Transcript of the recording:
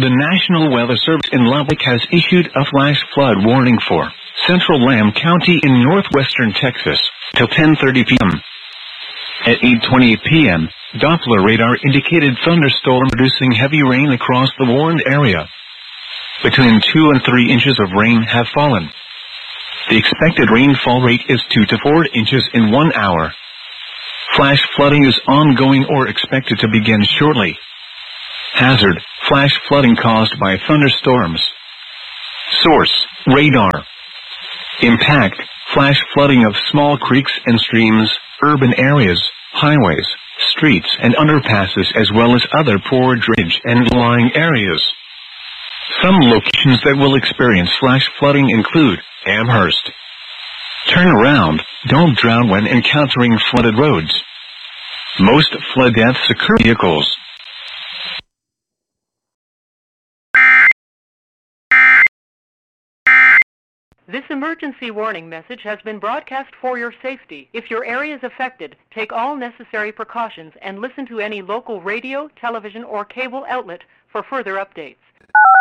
The National Weather Service in Lubbock has issued a flash flood warning for central Lamb County in northwestern Texas till 10:30 p.m. At 8:20 p.m., Doppler radar indicated thunderstorm producing heavy rain across the warned area. Between 2 and 3 inches of rain have fallen. The expected rainfall rate is 2 to 4 inches in 1 hour. Flash flooding is ongoing or expected to begin shortly. Hazard: flash flooding caused by thunderstorms. Source: radar. Impact: flash flooding of small creeks and streams, urban areas, highways, streets and underpasses, as well as other poor drainage and lying areas. Some locations that will experience flash flooding include Amherst. Turn around, don't drown when encountering flooded roads. Most flood deaths occur in vehicles. This emergency warning message has been broadcast for your safety. If your area is affected, take all necessary precautions and listen to any local radio, television, or cable outlet for further updates.